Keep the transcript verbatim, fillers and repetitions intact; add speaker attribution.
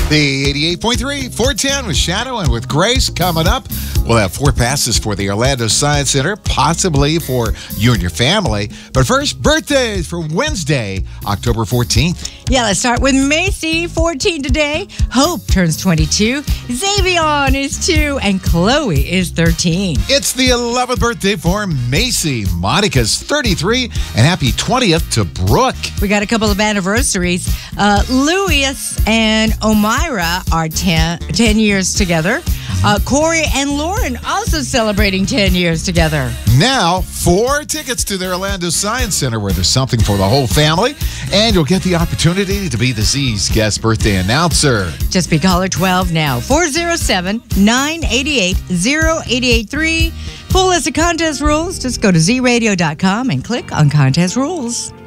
Speaker 1: The eighty-eight point three, four ten with Shadow and with Grace coming up. We'll have four passes for the Orlando Science Center, possibly for you and your family. But first, birthdays for Wednesday, October fourteenth.
Speaker 2: Yeah, let's start with Macy, fourteen today. Hope turns twenty-two. Xavion is two. And Chloe is thirteen.
Speaker 1: It's the eleventh birthday for Macy. Monica's thirty-three. And happy twentieth to Brooke.
Speaker 2: We got a couple of anniversaries. Uh, Louis and Omira are ten, ten years together. Uh, Corey and Lauren also celebrating ten years together.
Speaker 1: Now, four tickets to the Orlando Science Center where there's something for the whole family. And you'll get the opportunity to be the Z's guest birthday announcer.
Speaker 2: Just be caller twelve now. four oh seven, nine eight eight, oh eight eight three. Full list of contest rules. Just go to z radio dot com and click on contest rules.